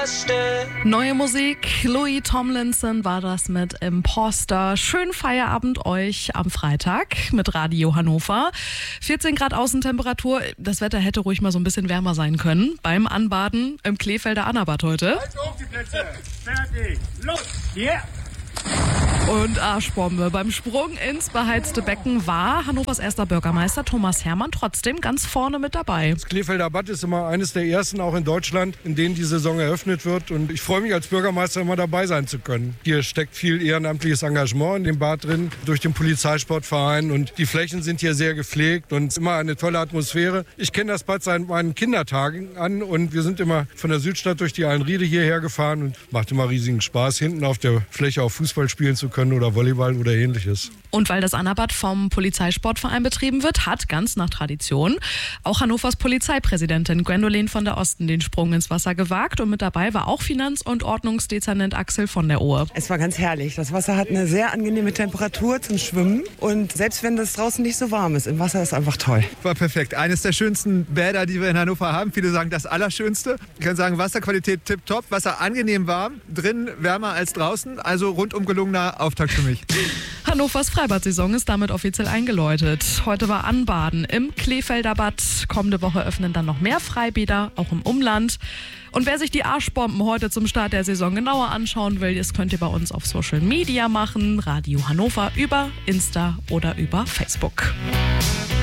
Neue Musik, Louis Tomlinson war das mit Imposter. Schönen Feierabend euch am Freitag mit Radio Hannover. 14 Grad Außentemperatur, das Wetter hätte ruhig mal so ein bisschen wärmer sein können. Beim Anbaden im Kleefelder Annabad heute. Halt auf die Plätze, fertig, los, yeah! Und Arschbombe. Beim Sprung ins beheizte Becken war Hannovers erster Bürgermeister Thomas Hermann trotzdem ganz vorne mit dabei. Das Kleefelder Bad ist immer eines der ersten, auch in Deutschland, in denen die Saison eröffnet wird. Und ich freue mich als Bürgermeister immer dabei sein zu können. Hier steckt viel ehrenamtliches Engagement in dem Bad drin, durch den Polizeisportverein. Und die Flächen sind hier sehr gepflegt und immer eine tolle Atmosphäre. Ich kenne das Bad seit meinen Kindertagen an und wir sind immer von der Südstadt durch die Allenriede hierher gefahren und macht immer riesigen Spaß, hinten auf der Fläche auch Fußball spielen zu können oder Volleyball oder ähnliches. Und weil das Annabad vom Polizeisportverein betrieben wird, hat ganz nach Tradition auch Hannovers Polizeipräsidentin Gwendolin von der Osten den Sprung ins Wasser gewagt. Und mit dabei war auch Finanz- und Ordnungsdezernent Axel von der Ohe. Es war ganz herrlich. Das Wasser hat eine sehr angenehme Temperatur zum Schwimmen. Und selbst wenn das draußen nicht so warm ist, im Wasser ist einfach toll. War perfekt. Eines der schönsten Bäder, die wir in Hannover haben. Viele sagen das Allerschönste. Ich kann sagen, Wasserqualität tipptopp, Wasser angenehm warm, drin wärmer als draußen. Also rundum gelungener Auftakt für mich. Hannovers Freibad-Saison ist damit offiziell eingeläutet. Heute war Anbaden im Kleefelder Bad. Kommende Woche öffnen dann noch mehr Freibäder, auch im Umland. Und wer sich die Arschbomben heute zum Start der Saison genauer anschauen will, das könnt ihr bei uns auf Social Media machen. Radio Hannover über Insta oder über Facebook.